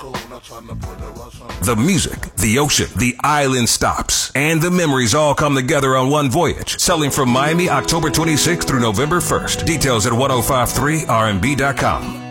The music, the ocean, the island stops, and the memories all come together on one voyage. Selling from Miami October 26th through November 1st. Details at 1053rnb.com.